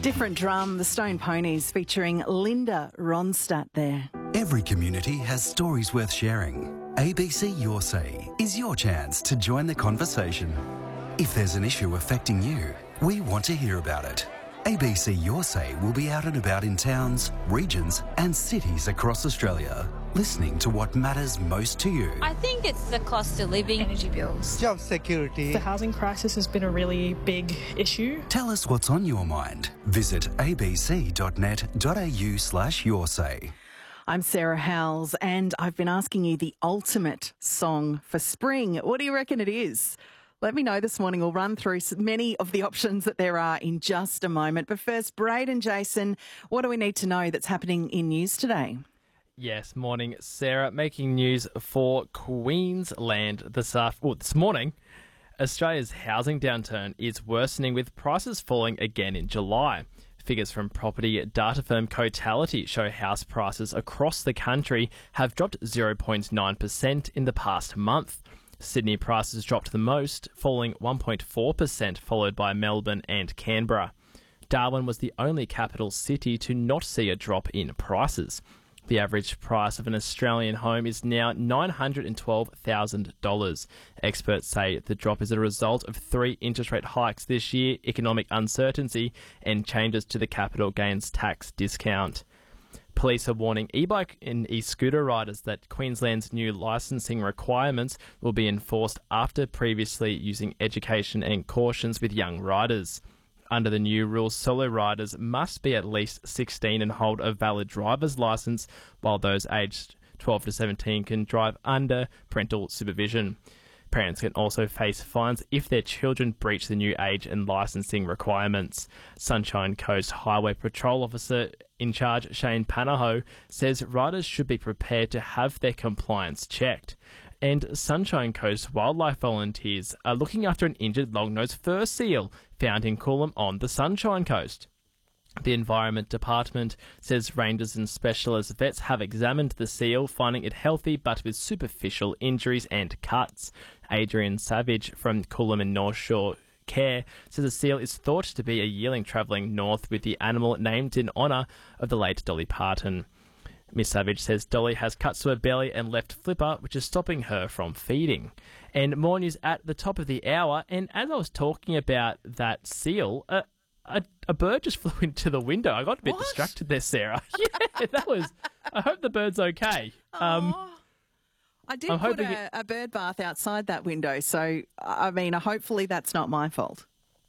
Different drum, the Stone Ponies featuring Linda Ronstadt there. Every community has stories worth sharing. ABC Your Say is your chance to join the conversation. If there's an issue affecting you, we want to hear about it. ABC Your Say will be out and about in towns, regions and cities across Australia, listening to what matters most to you. I think it's the cost of living. Energy bills. Job security. The housing crisis has been a really big issue. Tell us what's on your mind. Visit abc.net.au/yoursay. I'm Sarah Howells and I've been asking you the ultimate song for spring. What do you reckon it is? Let me know this morning. We'll run through many of the options that there are in just a moment. But first, Braid and Jason, what do we need to know that's happening in news today? Yes, morning, Sarah. Making news for Queensland this morning. Australia's housing downturn is worsening with prices falling again in July. Figures from property data firm Cotality show house prices across the country have dropped 0.9% in the past month. Sydney prices dropped the most, falling 1.4%, followed by Melbourne and Canberra. Darwin was the only capital city to not see a drop in prices. The average price of an Australian home is now $912,000. Experts say the drop is a result of 3 interest rate hikes this year, economic uncertainty, and changes to the capital gains tax discount. Police are warning e-bike and e-scooter riders that Queensland's new licensing requirements will be enforced after previously using education and cautions with young riders. Under the new rules, solo riders must be at least 16 and hold a valid driver's licence, while those aged 12 to 17 can drive under parental supervision. Parents can also face fines if their children breach the new age and licensing requirements. Sunshine Coast Highway Patrol Officer in charge, Shane Panaho, says riders should be prepared to have their compliance checked. And Sunshine Coast wildlife volunteers are looking after an injured long-nosed fur seal found in Coolum on the Sunshine Coast. The Environment Department says rangers and specialist vets have examined the seal, finding it healthy but with superficial injuries and cuts. Adrian Savage from Coolum and North Shore Care says the seal is thought to be a yearling travelling north with the animal named in honour of the late Dolly Parton. Miss Savage says Dolly has cuts to her belly and left flipper, which is stopping her from feeding. And more news at the top of the hour. And as I was talking about that seal, a bird just flew into the window. I got a bit distracted there, Sarah. Yeah, that was... I hope the bird's okay. I did put a bird bath outside that window, so, I mean, hopefully that's not my fault.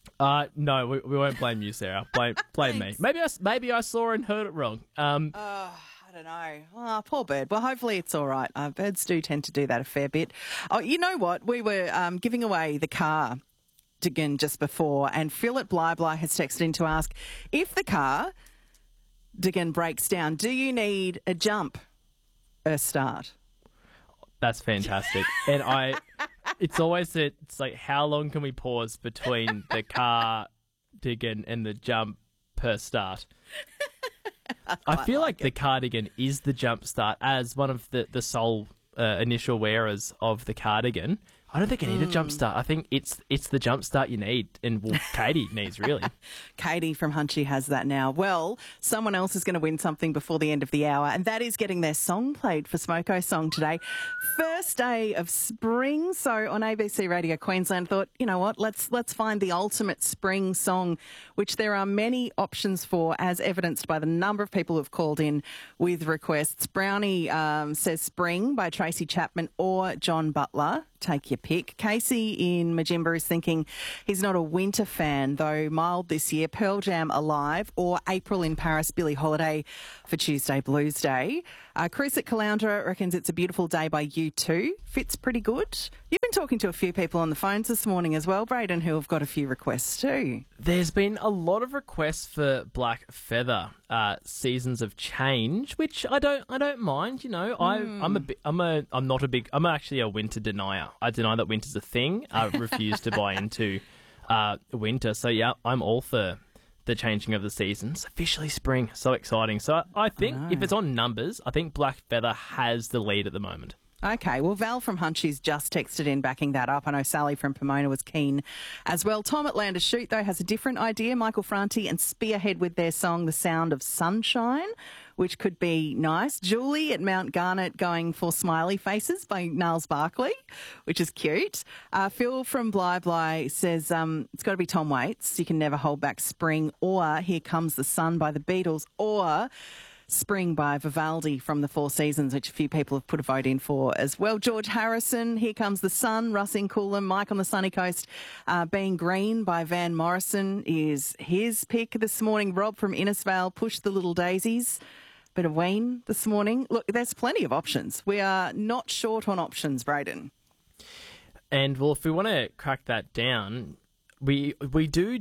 No, we won't blame you, Sarah. Blame me. Maybe I saw and heard it wrong. I don't know. Oh, poor bird. Well, hopefully it's all right. Birds do tend to do that a fair bit. Oh, you know what? We were giving away the car again just before, and Phil at Bly has texted in to ask, if the car again breaks down, do you need a jump or start? That's fantastic. And it's always it's like, how long can we pause between the car digging and the jump per start? I feel like the cardigan is the jump start as one of the sole initial wearers of the cardigan. I don't think I need a jump start. I think it's the jump start you need, and Katie needs, really. Katie from Hunchy has that now. Well, someone else is going to win something before the end of the hour, and that is getting their song played for Smoko Song today. First day of spring, so on ABC Radio Queensland thought, you know what, let's find the ultimate spring song, which there are many options for, as evidenced by the number of people who have called in with requests. Brownie says Spring by Tracy Chapman or John Butler. Take your pick. Casey in Majimba is thinking he's not a winter fan, though mild this year. Pearl Jam Alive or April in Paris, Billie Holiday for Tuesday Blues Day. Chris at Caloundra reckons It's a Beautiful Day by U2. Fits pretty good. You've been talking to a few people on the phones this morning as well, Braden, who have got a few requests too. There's been a lot of requests for Black Feather, Seasons of Change, which I don't mind. You know, I'm actually a winter denier. I deny that winter's a thing. I refuse to buy into winter. So yeah, I'm all for the changing of the seasons. Officially spring, so exciting. So I think if it's on numbers, I think Black Feather has the lead at the moment. Okay, well, Val from Hunchy's just texted in backing that up. I know Sally from Pomona was keen as well. Tom at Land of Shoot, though, has a different idea. Michael Franti and Spearhead with their song The Sound of Sunshine, which could be nice. Julie at Mount Garnet going for Smiley Faces by Niles Barkley, which is cute. Phil from Bly says it's got to be Tom Waits. You Can Never Hold Back Spring, or Here Comes the Sun by the Beatles, or Spring by Vivaldi from the Four Seasons, which a few people have put a vote in for as well. George Harrison, Here Comes the Sun. Russ in Coolum, Mike on the Sunny Coast, Being Green by Van Morrison is his pick this morning. Rob from Innisfail, Push the Little Daisies. Bit of Ween this morning. Look, there's plenty of options. We are not short on options, Braden. And, well, if we want to crack that down, we do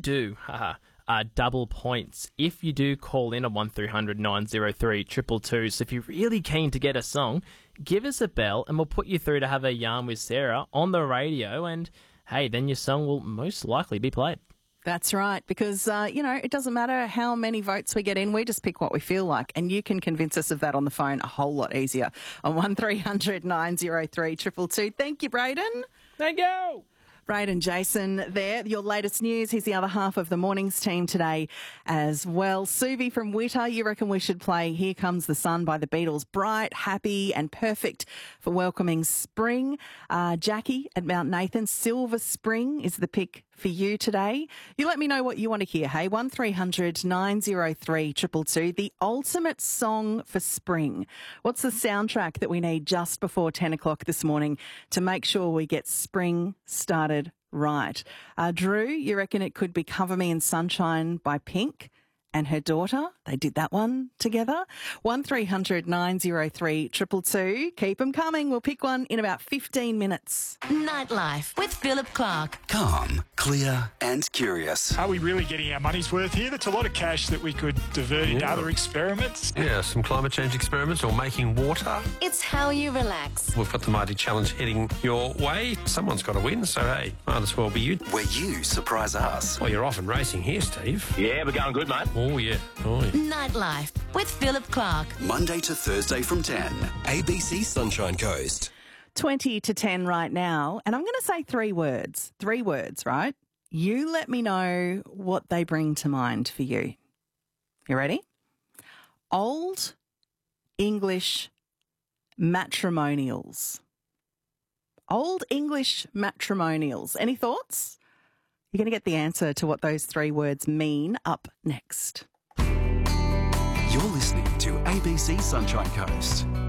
double points if you do call in on 1300 903 222. So if you're really keen to get a song, give us a bell and we'll put you through to have a yarn with Sarah on the radio, and hey, then your song will most likely be played. That's right, because, it doesn't matter how many votes we get in, we just pick what we feel like, and you can convince us of that on the phone a whole lot easier on 1300 903 222. Thank you, Braden. Thank you. Braden Jason there. Your latest news. He's the other half of the mornings team today as well. Suvi from Witter, you reckon we should play Here Comes the Sun by the Beatles. Bright, happy and perfect for welcoming spring. Jackie at Mount Nathan, Silver Spring is the pick for you today. You let me know what you want to hear. Hey, 1300 903 222. The ultimate song for spring. What's the soundtrack that we need just before 10 o'clock this morning to make sure we get spring started right? Drew, you reckon it could be Cover Me in Sunshine by Pink and her daughter? They did that one together. 1300 903 222. Keep them coming. We'll pick one in about 15 minutes. Nightlife with Philip Clark. Calm, clear and curious. Are we really getting our money's worth here? That's a lot of cash that we could divert into other experiments. Yeah, some climate change experiments or making water. It's how you relax. We've got the Mighty Challenge heading your way. Someone's got to win, so hey, might as well be you. Where you surprise us. Well, you're off and racing here, Steve. Yeah, we're going good, mate. Oh, yeah. Oh, yeah. Nightlife with Philip Clark. Monday to Thursday from 10. ABC Sunshine Coast. 20 to 10 right now. And I'm going to say three words. Three words, right? You let me know what they bring to mind for you. You ready? Old English matrimonials. Old English matrimonials. Any thoughts? You're going to get the answer to what those three words mean up next. You're listening to ABC Sunshine Coast.